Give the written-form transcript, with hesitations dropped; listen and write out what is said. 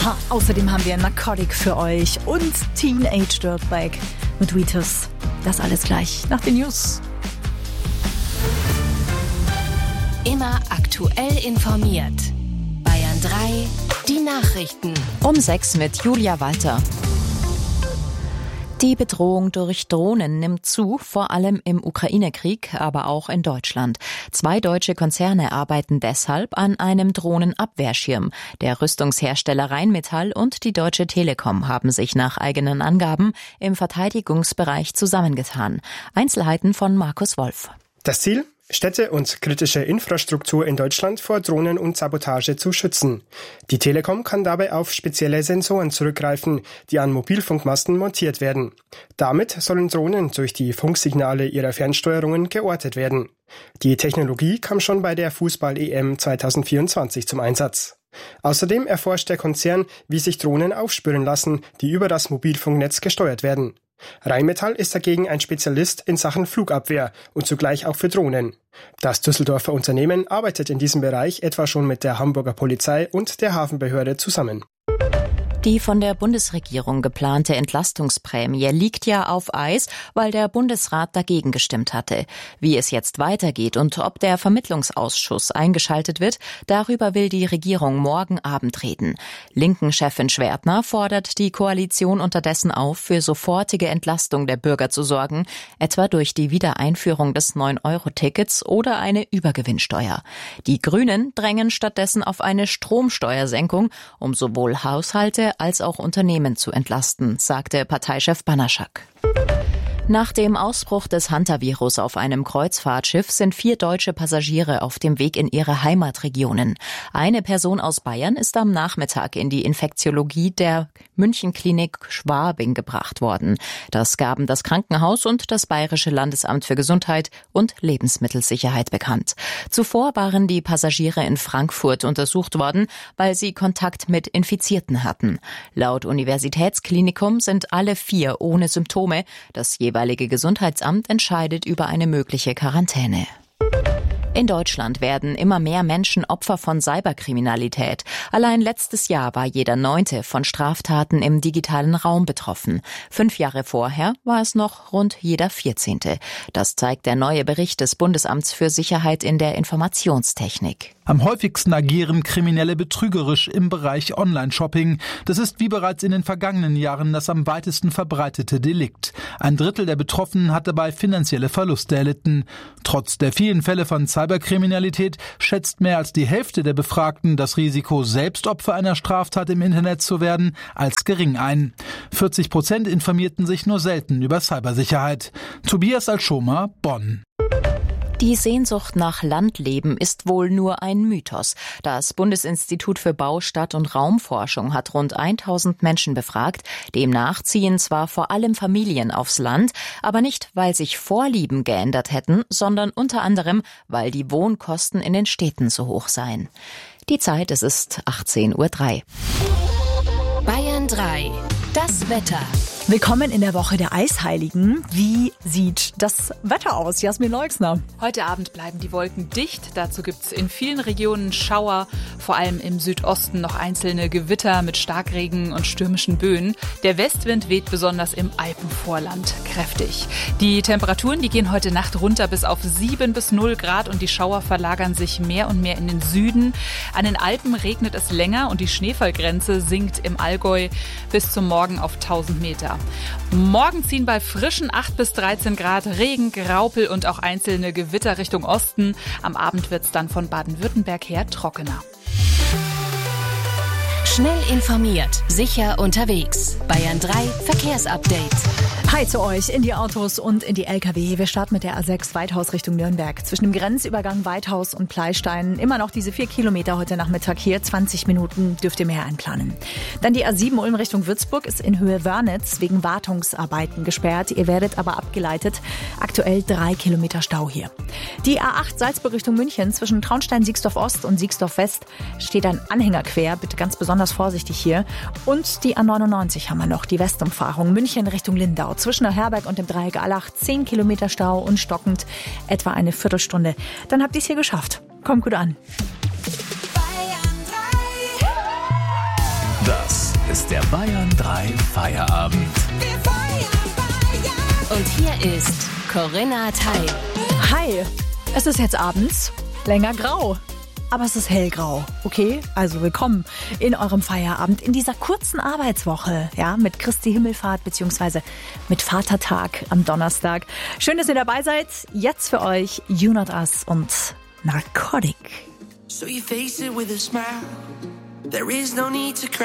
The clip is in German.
Außerdem haben wir Narcotic für euch und Teenage Dirtbag mit Ritus. Das alles gleich nach den News. Immer aktuell informiert. Bayern 3, die Nachrichten. Um 6 mit Julia Walter. Die Bedrohung durch Drohnen nimmt zu, vor allem im Ukraine-Krieg, aber auch in Deutschland. 2 deutsche Konzerne arbeiten deshalb an einem Drohnenabwehrschirm. Der Rüstungshersteller Rheinmetall und die Deutsche Telekom haben sich nach eigenen Angaben im Verteidigungsbereich zusammengetan. Einzelheiten von Markus Wolf. Das Ziel? Städte und kritische Infrastruktur in Deutschland vor Drohnen und Sabotage zu schützen. Die Telekom kann dabei auf spezielle Sensoren zurückgreifen, die an Mobilfunkmasten montiert werden. Damit sollen Drohnen durch die Funksignale ihrer Fernsteuerungen geortet werden. Die Technologie kam schon bei der Fußball-EM 2024 zum Einsatz. Außerdem erforscht der Konzern, wie sich Drohnen aufspüren lassen, die über das Mobilfunknetz gesteuert werden. Rheinmetall ist dagegen ein Spezialist in Sachen Flugabwehr und zugleich auch für Drohnen. Das Düsseldorfer Unternehmen arbeitet in diesem Bereich etwa schon mit der Hamburger Polizei und der Hafenbehörde zusammen. Die von der Bundesregierung geplante Entlastungsprämie liegt ja auf Eis, weil der Bundesrat dagegen gestimmt hatte. Wie es jetzt weitergeht und ob der Vermittlungsausschuss eingeschaltet wird, darüber will die Regierung morgen Abend reden. Linken-Chefin Schwertner fordert die Koalition unterdessen auf, für sofortige Entlastung der Bürger zu sorgen, etwa durch die Wiedereinführung des 9-Euro-Tickets oder eine Übergewinnsteuer. Die Grünen drängen stattdessen auf eine Stromsteuersenkung, um sowohl Haushalte als auch Unternehmen zu entlasten, sagte Parteichef Banaschak. Nach dem Ausbruch des Hantavirus auf einem Kreuzfahrtschiff sind 4 deutsche Passagiere auf dem Weg in ihre Heimatregionen. Eine Person aus Bayern ist am Nachmittag in die Infektiologie der Münchenklinik Schwabing gebracht worden. Das gaben das Krankenhaus und das Bayerische Landesamt für Gesundheit und Lebensmittelsicherheit bekannt. Zuvor waren die Passagiere in Frankfurt untersucht worden, weil sie Kontakt mit Infizierten hatten. Laut Universitätsklinikum sind alle 4 ohne Symptome. Das jeweilige Gesundheitsamt entscheidet über eine mögliche Quarantäne. In Deutschland werden immer mehr Menschen Opfer von Cyberkriminalität. Allein letztes Jahr war jeder 9. von Straftaten im digitalen Raum betroffen. 5 Jahre vorher war es noch rund jeder 14. Das zeigt der neue Bericht des Bundesamts für Sicherheit in der Informationstechnik. Am häufigsten agieren Kriminelle betrügerisch im Bereich Online-Shopping. Das ist wie bereits in den vergangenen Jahren das am weitesten verbreitete Delikt. 1/3 der Betroffenen hat dabei finanzielle Verluste erlitten. Trotz der vielen Fälle von Cyberkriminalität schätzt mehr als die Hälfte der Befragten das Risiko, selbst Opfer einer Straftat im Internet zu werden, als gering ein. 40% informierten sich nur selten über Cybersicherheit. Tobias Alschoma, Bonn. Die Sehnsucht nach Landleben ist wohl nur ein Mythos. Das Bundesinstitut für Bau-, Stadt- und Raumforschung hat rund 1000 Menschen befragt. Demnach ziehen zwar vor allem Familien aufs Land, aber nicht, weil sich Vorlieben geändert hätten, sondern unter anderem, weil die Wohnkosten in den Städten so hoch seien. Die Zeit, es ist 18:03 Uhr. Bayern 3, das Wetter. Willkommen in der Woche der Eisheiligen. Wie sieht das Wetter aus? Jasmin Leuxner. Heute Abend bleiben die Wolken dicht. Dazu gibt's in vielen Regionen Schauer, vor allem im Südosten noch einzelne Gewitter mit Starkregen und stürmischen Böen. Der Westwind weht besonders im Alpenvorland kräftig. Die Temperaturen, die gehen heute Nacht runter bis auf 7 bis 0 Grad und die Schauer verlagern sich mehr und mehr in den Süden. An den Alpen regnet es länger und die Schneefallgrenze sinkt im Allgäu bis zum Morgen auf 1000 Meter. Morgen ziehen bei frischen 8 bis 13 Grad Regen, Graupel und auch einzelne Gewitter Richtung Osten. Am Abend wird's dann von Baden-Württemberg her trockener. Schnell informiert, sicher unterwegs. Bayern 3 Verkehrsupdate. Hi zu euch in die Autos und in die LKW. Wir starten mit der A6 Weithaus Richtung Nürnberg. Zwischen dem Grenzübergang Weithaus und Pleistein immer noch diese 4 Kilometer heute Nachmittag hier. 20 Minuten dürft ihr mehr einplanen. Dann die A7 Ulm Richtung Würzburg ist in Höhe Wörnitz wegen Wartungsarbeiten gesperrt. Ihr werdet aber abgeleitet. Aktuell 3 Kilometer Stau hier. Die A8 Salzburg Richtung München zwischen Traunstein-Siegsdorf Ost und Siegsdorf West steht ein Anhänger quer. Bitte ganz besonders vorsichtig hier. Und die A99 haben wir noch, die Westumfahrung München Richtung Lindau. Zwischen der Herberg und dem Dreieck Allach 10 Kilometer Stau und stockend etwa eine Viertelstunde. Dann habt ihr es hier geschafft. Kommt gut an. Das ist der Bayern 3 Feierabend. Und hier ist Corinna Teil. Hi, es ist jetzt abends, länger grau. Aber es ist hellgrau, okay? Also willkommen in eurem Feierabend, in dieser kurzen Arbeitswoche, ja, mit Christi Himmelfahrt bzw. mit Vatertag am Donnerstag. Schön, dass ihr dabei seid. Jetzt für euch You Not Us und Narcotic. So you face it with a smile. There is no need to cry.